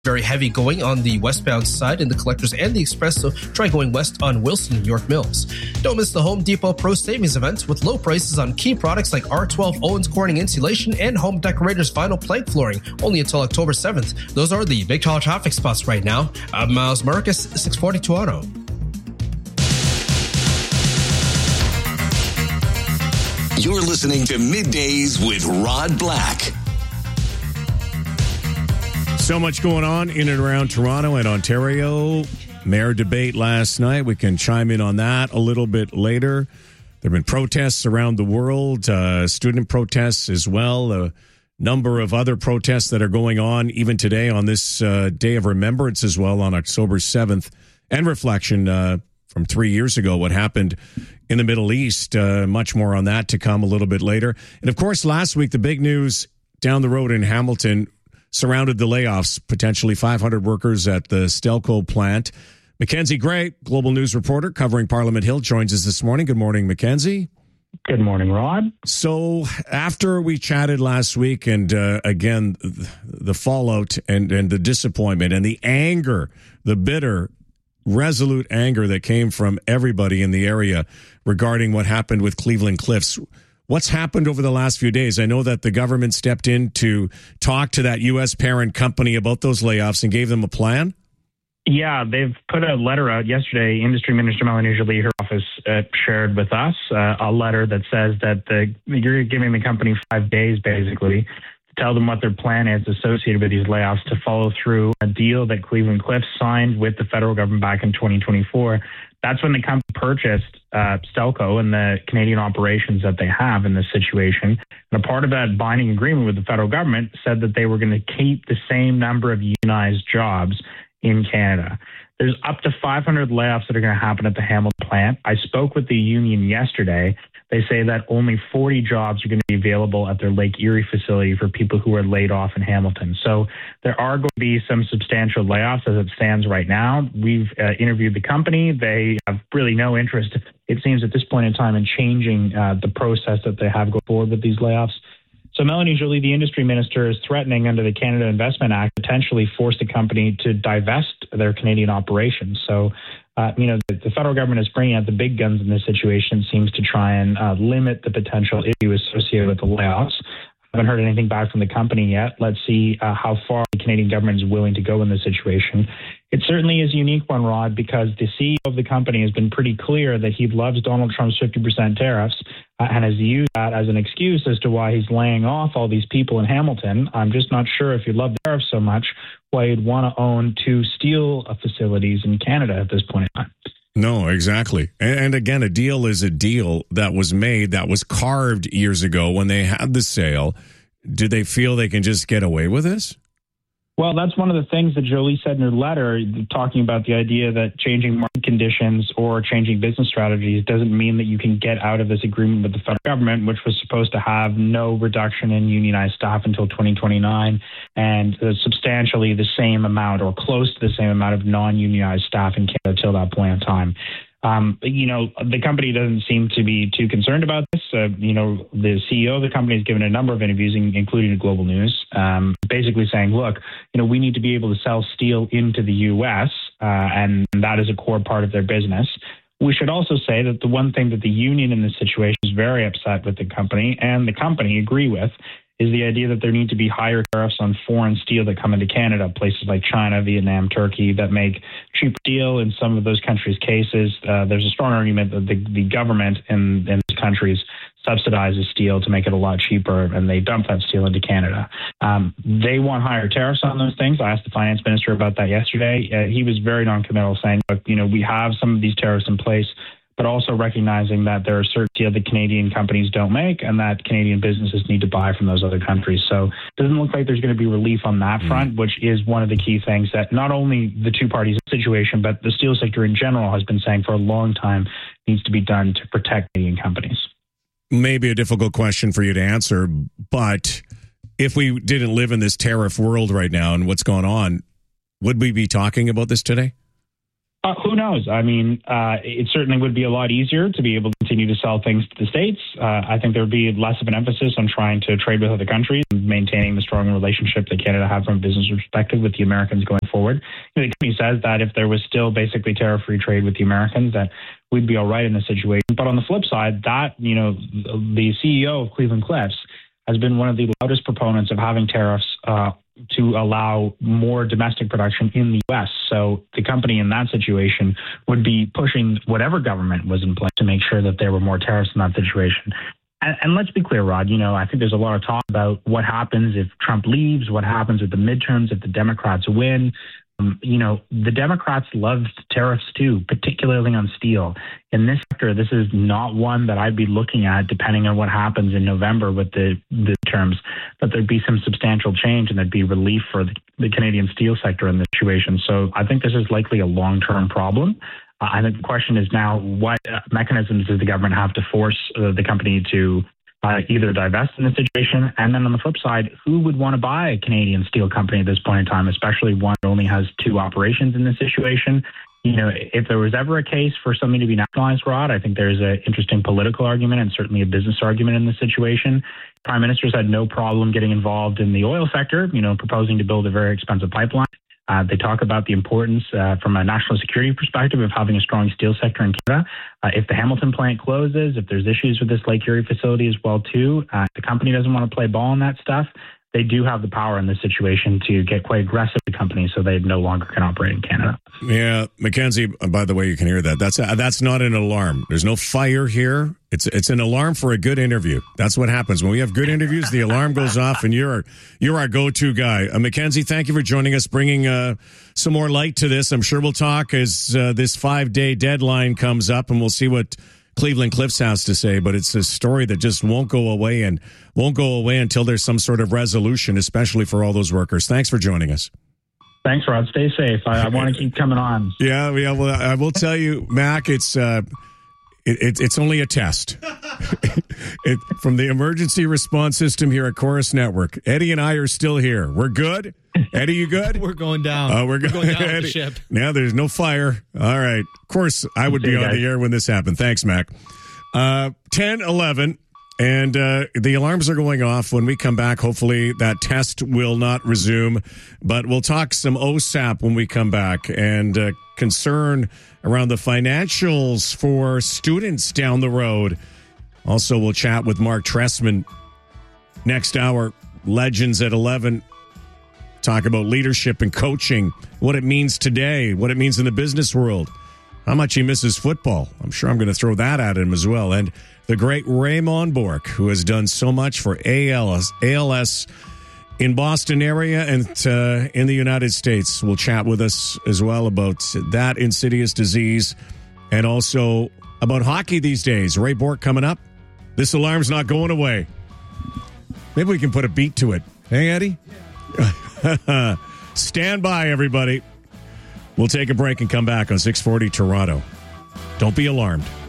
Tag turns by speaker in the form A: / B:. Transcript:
A: Very heavy going on the westbound side in the Collectors and the Express, so try going west on Wilson, York Mills. Don't miss the Home Depot Pro Savings event with low prices on key products like R12 Owens Corning insulation and Home Decorators vinyl plank flooring, only until October 7th. Those are the big tall traffic spots right now. I'm Miles Marcus, 640 Toronto.
B: You're listening to Middays with Rod Black.
C: So much going on in and around Toronto and Ontario. Mayor debate last night. We can chime in on that a little bit later. There have been protests around the world, student protests as well, a number of other protests that are going on even today on this day of remembrance as well on October 7th, and reflection from 3 years ago, what happened in the Middle East. Much more on that to come a little bit later. And of course, last week, the big news down the road in Hamilton surrounded the layoffs, potentially 500 workers at the Stelco plant. Mackenzie Gray, Global News reporter covering Parliament Hill, joins us this morning. Good morning, Mackenzie.
D: Good morning, Rod.
C: So after we chatted last week and again, the fallout and the disappointment and the anger, the bitter, resolute anger that came from everybody in the area regarding what happened with Cleveland Cliffs, what's happened over the last few days? I know that the government stepped in to talk to that U.S. parent company about those layoffs and gave them a plan.
D: Yeah, they've put a letter out yesterday. Industry Minister Melanie Joly, her office shared with us a letter that says that you're giving the company 5 days, basically, to tell them what their plan is associated with these layoffs, to follow through a deal that Cleveland Cliffs signed with the federal government back in 2024. That's when the company purchased Stelco and the Canadian operations that they have in this situation. And a part of that binding agreement with the federal government said that they were going to keep the same number of unionized jobs in Canada. There's up to 500 layoffs that are going to happen at the Hamilton plant. I spoke with the union yesterday. They say that only 40 jobs are going to be available at their Lake Erie facility for people who are laid off in Hamilton. So there are going to be some substantial layoffs as it stands right now. We've interviewed the company. They have really no interest, it seems, at this point in time in changing the process that they have going forward with these layoffs. So Melanie Joly, the industry minister, is threatening under the Canada Investment Act potentially force the company to divest their Canadian operations. So, the federal government is bringing out the big guns in this situation, seems to try and limit the potential issue associated with the layoffs. I haven't heard anything back from the company yet. Let's see how far the Canadian government is willing to go in this situation. It certainly is a unique one, Rod, because the CEO of the company has been pretty clear that he loves Donald Trump's 50% tariffs and has used that as an excuse as to why he's laying off all these people in Hamilton. I'm just not sure if you love the tariffs so much, why you'd want to own 2 steel facilities in Canada at this point in time.
C: No, exactly. And again, a deal is a deal that was made, that was carved years ago when they had the sale. Do they feel they can just get away with this?
D: Well, that's one of the things that Joly said in her letter, talking about the idea that changing market conditions or changing business strategies doesn't mean that you can get out of this agreement with the federal government, which was supposed to have no reduction in unionized staff until 2029 and substantially the same amount or close to the same amount of non-unionized staff in Canada till that point in time. The company doesn't seem to be too concerned about this. The CEO of the company has given a number of interviews, including to Global News, basically saying, look, we need to be able to sell steel into the U.S., and that is a core part of their business. We should also say that the one thing that the union in this situation is very upset with the company, and the company agree with, is the idea that there need to be higher tariffs on foreign steel that come into Canada, places like China, Vietnam, Turkey, that make cheap steel in some of those countries' cases. There's a strong argument that the government in those countries subsidizes steel to make it a lot cheaper, and they dump that steel into Canada. They want higher tariffs on those things. I asked the finance minister about that yesterday. He was very non-committal, saying, look, we have some of these tariffs in place, but also recognizing that there are certain steel that Canadian companies don't make and that Canadian businesses need to buy from those other countries. So it doesn't look like there's going to be relief on that front, which is one of the key things that not only the two parties situation, but the steel sector in general has been saying for a long time needs to be done to protect Canadian companies.
C: Maybe a difficult question for you to answer, but if we didn't live in this tariff world right now and what's going on, would we be talking about this today?
D: Who knows? I mean, it certainly would be a lot easier to be able to continue to sell things to the States. I think there would be less of an emphasis on trying to trade with other countries and maintaining the strong relationship that Canada had from a business perspective with the Americans going forward. The company says that if there was still basically tariff-free trade with the Americans, that we'd be all right in this situation. But on the flip side, that, the CEO of Cleveland Cliffs has been one of the loudest proponents of having tariffs to allow more domestic production in the U.S. So the company in that situation would be pushing whatever government was in place to make sure that there were more tariffs in that situation. And let's be clear, Rod, I think there's a lot of talk about what happens if Trump leaves, what happens with the midterms if the Democrats win. The Democrats loved tariffs too, particularly on steel. In this sector, this is not one that I'd be looking at, depending on what happens in November with the terms, that there'd be some substantial change and there'd be relief for the Canadian steel sector in this situation. So I think this is likely a long-term problem. I think the question is now, what mechanisms does the government have to force the company to either divest in the situation? And then on the flip side, who would want to buy a Canadian steel company at this point in time, especially one that only has 2 operations in this situation? If there was ever a case for something to be nationalized, Rod, I think there's an interesting political argument and certainly a business argument in this situation. Prime Minister's had no problem getting involved in the oil sector, proposing to build a very expensive pipeline. They talk about the importance from a national security perspective of having a strong steel sector in Canada. If the Hamilton plant closes, if there's issues with this Lake Erie facility as well, too, the company doesn't want to play ball on that stuff. They do have the power in this situation to get quite aggressive with companies so they no longer can operate in Canada.
C: Yeah, Mackenzie, by the way, you can hear that. That's not an alarm. There's no fire here. It's an alarm for a good interview. That's what happens. When we have good interviews, the alarm goes off and you're our go-to guy. Mackenzie, thank you for joining us, bringing some more light to this. I'm sure we'll talk as this 5-day deadline comes up and we'll see what Cleveland Cliffs has to say, but it's a story that just won't go away until there's some sort of resolution, especially for all those workers. Thanks for joining us.
D: Thanks, Rod. Stay safe. I want to keep coming on.
C: Yeah. Well, I will tell you, Mac, it's only a test. From the emergency response system here at Chorus Network. Eddie and I are still here. We're good. Eddie, you good?
E: We're going down.
C: We're going down
E: with the ship.
C: Now there's no fire. All right. Of course, I would be on the air when this happened. Thanks, Mac. 10:11, and the alarms are going off. When we come back, hopefully that test will not resume. But we'll talk some OSAP when we come back, and concern around the financials for students down the road. Also, we'll chat with Mark Trestman next hour. Legends at 11. Talk about leadership and coaching, what it means today, what it means in the business world, how much he misses football. I'm sure I'm going to throw that at him as well. And the great Raymond Bourque, who has done so much for ALS in Boston area and in the United States, will chat with us as well about that insidious disease and also about hockey these days. Ray Bourque coming up. This alarm's not going away. Maybe we can put a beat to it. Hey, Eddie? Stand by, everybody. We'll take a break and come back on 640 Toronto. Don't be alarmed.